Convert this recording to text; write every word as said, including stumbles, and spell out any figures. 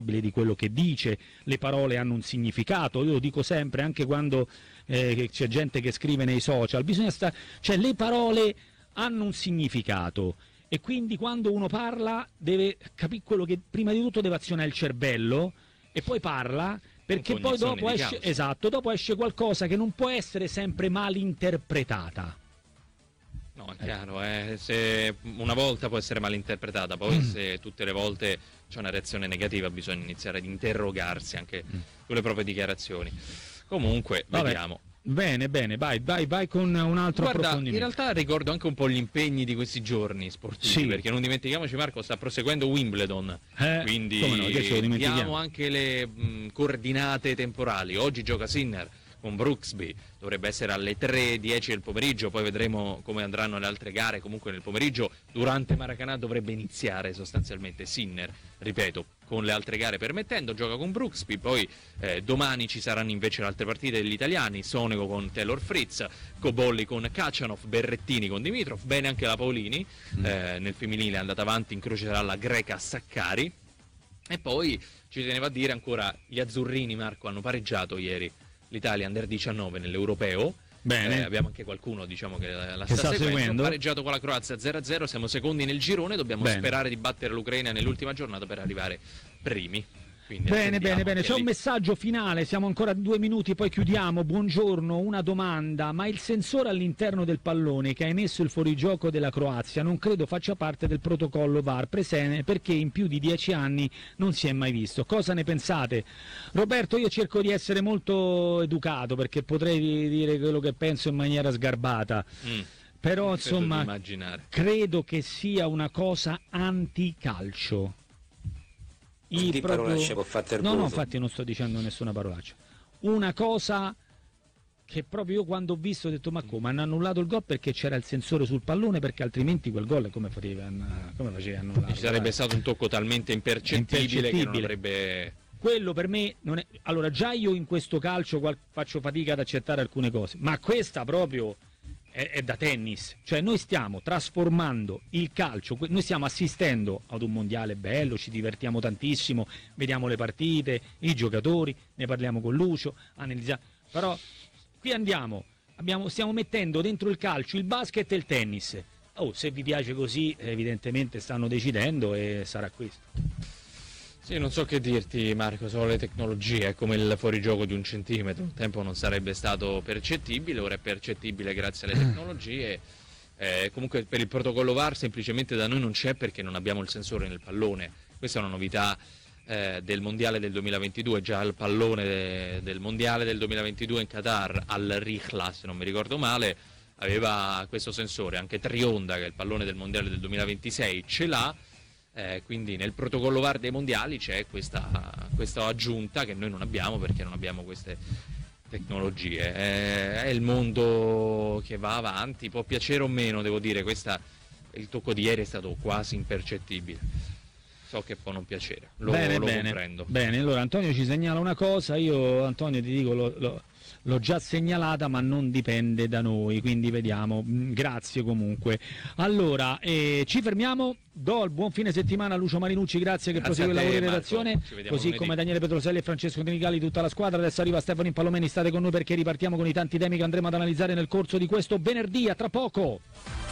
di quello che dice, le parole hanno un significato, io lo dico sempre anche quando eh, c'è gente che scrive nei social, bisogna sta... cioè le parole hanno un significato e quindi quando uno parla deve capire quello che prima di tutto deve azionare il cervello e poi parla, perché poi dopo esce, esatto, dopo esce qualcosa che non può essere sempre mal interpretata. No, è chiaro, eh. Se una volta può essere mal interpretata, poi mm. se tutte le volte c'è una reazione negativa bisogna iniziare ad interrogarsi anche mm. sulle proprie dichiarazioni. Comunque, Vabbè. vediamo. Bene, bene, vai, vai, vai con un altro Guarda, approfondimento. In realtà ricordo anche un po' gli impegni di questi giorni sportivi, sì. perché non dimentichiamoci, Marco, sta proseguendo Wimbledon, eh, quindi no, diamo anche le mh, coordinate temporali. Oggi gioca Sinner con Brooksby, dovrebbe essere alle tre e dieci del pomeriggio, poi vedremo come andranno le altre gare. Comunque nel pomeriggio durante Maracanã dovrebbe iniziare sostanzialmente Sinner, ripeto, con le altre gare permettendo, gioca con Brooksby, poi eh, domani ci saranno invece le altre partite degli italiani, Sonego con Taylor Fritz, Cobolli con Khachanov, Berrettini con Dimitrov, bene anche la Paolini, mm. eh, nel femminile è andata avanti, incrocerà la greca Saccari, e poi ci teneva a dire ancora, gli azzurrini, Marco, hanno pareggiato ieri l'Italia Under diciannove nell'Europeo. Bene. Eh, abbiamo anche qualcuno, diciamo, che la che sta, sta seguendo. seguendo. Pareggiato con la Croazia zero a zero, siamo secondi nel girone, dobbiamo Bene. sperare di battere l'Ucraina nell'ultima giornata per arrivare primi. Quindi bene, bene, bene. C'è lì. un messaggio finale, siamo ancora a due minuti, poi chiudiamo. Buongiorno, una domanda, ma il sensore all'interno del pallone che ha emesso il fuorigioco della Croazia non credo faccia parte del protocollo V A R presente, perché in più di dieci anni non si è mai visto. Cosa ne pensate? Roberto, io cerco di essere molto educato perché potrei dire quello che penso in maniera sgarbata. Mm. Però insomma credo che sia una cosa anticalcio. Di proprio... parolacce può fare il no, voto. no, infatti non sto dicendo nessuna parolaccia. Una cosa che proprio io quando ho visto ho detto ma come, hanno annullato il gol perché c'era il sensore sul pallone, perché altrimenti quel gol come facevano, come facevano annullare? Ci sarebbe stato un tocco talmente impercettibile, impercettibile. che non avrebbe... Quello per me non è... Allora già io in questo calcio faccio fatica ad accettare alcune cose, ma questa proprio... è da tennis, cioè noi stiamo trasformando il calcio, noi stiamo assistendo ad un mondiale bello, ci divertiamo tantissimo, vediamo le partite, i giocatori, ne parliamo con Lucio, analizziamo, però qui andiamo, abbiamo, stiamo mettendo dentro il calcio il basket e il tennis. Oh, se vi piace così evidentemente stanno decidendo e sarà questo. Sì, non so che dirti, Marco, sono le tecnologie, è come il fuorigioco di un centimetro, un tempo non sarebbe stato percettibile, ora è percettibile grazie alle tecnologie. Eh, comunque per il protocollo V A R semplicemente da noi non c'è perché non abbiamo il sensore nel pallone. Questa è una novità eh, del mondiale del duemilaventidue, già il pallone de, del mondiale del duemilaventidue in Qatar, al Rihla se non mi ricordo male, aveva questo sensore, anche Trionda che è il pallone del mondiale del duemilaventisei ce l'ha. Eh, quindi nel protocollo V A R dei mondiali c'è questa, questa aggiunta che noi non abbiamo perché non abbiamo queste tecnologie. Eh, è il mondo che va avanti, può piacere o meno, devo dire, questa, il tocco di ieri è stato quasi impercettibile. So che può non piacere, lo, bene, lo bene, comprendo. Bene, allora Antonio ci segnala una cosa, io Antonio ti dico lo, lo, l'ho già segnalata ma non dipende da noi, quindi vediamo, grazie comunque. Allora, eh, ci fermiamo, do il buon fine settimana a Lucio Marinucci, grazie che prosegue il lavoro di redazione, così lunedì. Come Daniele Petroselli e Francesco Trinicali, tutta la squadra. Adesso arriva Stefano Palomeni, state con noi perché ripartiamo con i tanti temi che andremo ad analizzare nel corso di questo venerdì, a tra poco.